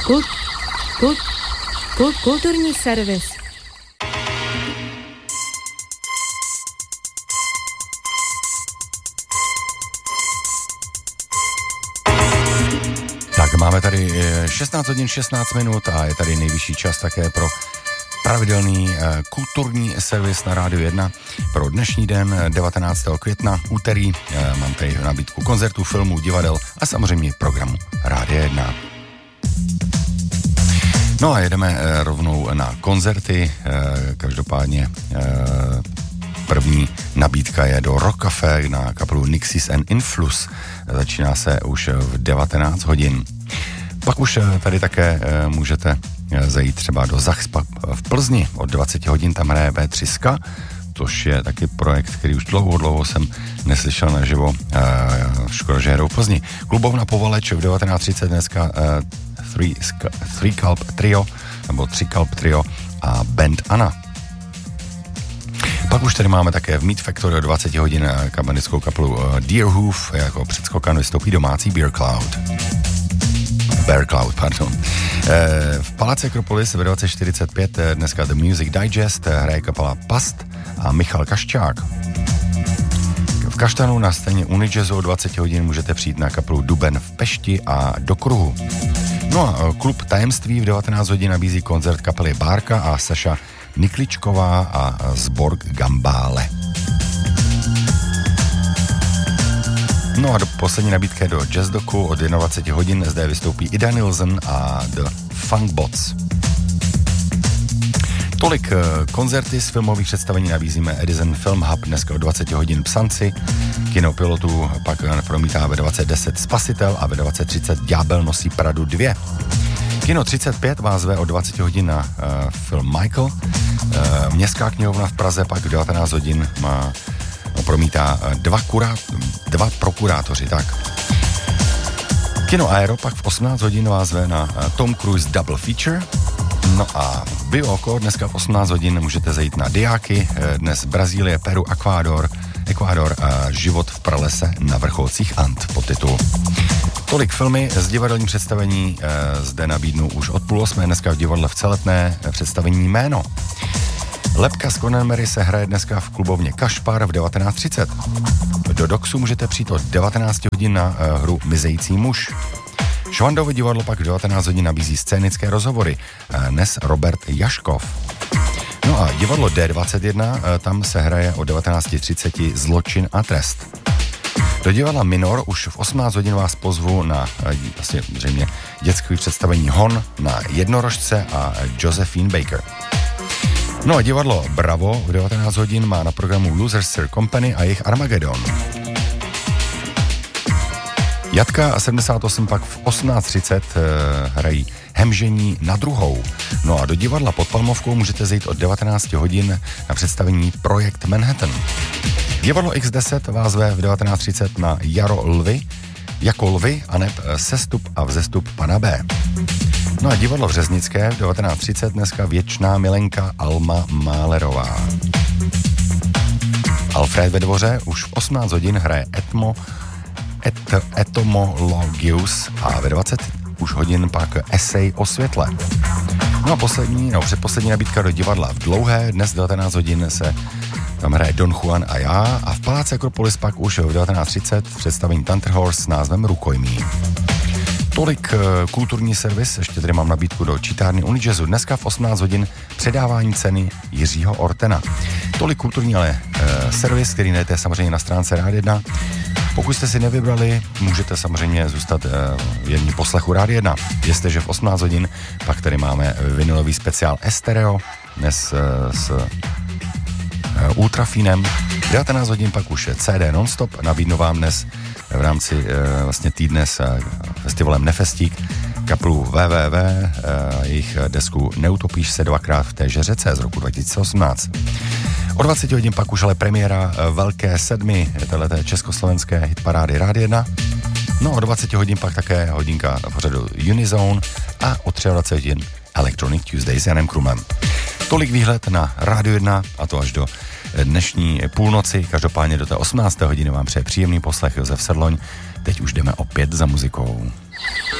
Kulturní servis. Tak máme tady 16 hodin 16 minut a je tady nejvyšší čas také pro pravidelný kulturní servis na Rádiu 1 pro dnešní den 19. května, úterý. Mám tady nabídku koncertů, filmů, divadel a samozřejmě programu Rádia 1. No a jedeme rovnou na koncerty. Každopádně první nabídka je do Rock Café na kapelu Nixis and Influx. Začíná se už v 19 hodin. Pak už tady také můžete zajít třeba do Zachspa v Plzni. Od 20 hodin tam hraje V3, což je taky projekt, který už dlouho jsem neslyšel naživo. Škoda, že hrajou v Plzni. Klubovna Povaleč v 19:30 dneska Three Kalp Trio, nebo Tři Kalp Trio a Band Anna. Pak už tady máme také v Meat Factory o 20 hodin kamenickou kapelu Deerhoof, jako předskokan vystoupí domácí Bear Cloud, pardon. V Paláci Akropolis ve 20:45 dneska The Music Digest hraje kapela Past a Michal Kaščák. V Kaštanu na scéně Unijazzu o 20 hodin můžete přijít na kapelu Duben v Pešti a Do kruhu. No a klub Tajemství v 19 hodin nabízí koncert kapely Bárka a Saša Nikličková a Zborg Gambále. No a poslední nabídka je do Jazz Doku od 21 hodin. Zde vystoupí Ida Nilsson a The Funkbots. Tolik koncerty z filmových představení nabízíme Edison Film Hub dneska od 20 hodin Psanci. Kino Pilotu pak promítá ve 20:10 Spasitel a ve 20:30 Ďábel nosí Pradu 2. Kino 35 vás zve od 20 hodin na film Michael. Městská knihovna v Praze pak v 19 hodin promítá dva prokurátoři, tak. Kino Aero pak v 18 hodin vás zve na Tom Cruise Double Feature. No a Bioko dneska v 18 hodin můžete zajít na Diáky, dnes Brazílie, Peru, Ekvádor a Život v pralese na vrcholcích And podtitul. Tolik filmy z divadelní představení zde nabídnu už od 7:30 dneska v divadle v Celetné představení Jméno. Lepka z Connemary se hraje dneska v klubovně Kašpar v 19:30. Do Doxu můžete přijít od 19 hodin na hru Mizející muž. Švandovo divadlo pak v 19 hodin nabízí scénické rozhovory. Dnes Robert Jaškov. No a divadlo D21, tam se hraje o 19:30 Zločin a trest. Do divadla Minor už v 18 hodin vás pozvu na vlastně zřejmě dětské představení Hon na Jednorožce a Josephine Baker. No a divadlo Bravo v 19 hodin má na programu Losers Sir Company a jejich Armageddon. Jatka a 78 pak v 18:30 hrají Hemžení na druhou. No a do divadla pod Palmovkou můžete zajít od 19 hodin na představení Projekt Manhattan. Divadlo X10 vás zve v 19:30 na Jaro Lvy, jako lvy a neb Sestup a vzestup pana B. No a divadlo Řeznické v 19:30 dneska Věčná milenka Alma Málerová. Alfred ve dvoře už v 18 hodin hraje Etymologius a ve 20 už hodin pak Esej o světle. No a předposlední nabídka do divadla v Dlouhé, dnes 19 hodin se tam hraje Don Juan a já a v Paláci Akropolis pak už v 19:30 představení Thunder Horse s názvem Rukojmí. Tolik kulturní servis, ještě tady mám nabídku do čítárny Unijazzu. Dneska v 18 hodin předávání ceny Jiřího Ortena. Tolik kulturní, ale servis, který najdete samozřejmě na stránce Rádia 1. Pokud jste si nevybrali, můžete samozřejmě zůstat jedním poslechu Rádia 1. Jestliže v 18 hodin, pak tady máme vinylový speciál Estereo, dnes s Ultrafinem. 19 hodin pak už CD Nonstop, nabídnu vám dnes v rámci vlastně týdne s festivalem Nefestík kapelu WWW, jejich desku Neutopíš se dvakrát v téže řece z roku 2018. O 20 hodin pak už ale premiéra Velké sedmi, téhleté československé hitparády Rádia 1. No o 20 hodin pak také hodinka na pořadu Unizone a o 23 hodin Electronic Tuesday s Janem Krumem. Tolik výhled na Rádio 1 a to až do dnešní půlnoci. Každopádně do té 18. hodiny vám přeje příjemný poslech Josef Sedloň. Teď už jdeme opět za muzikou.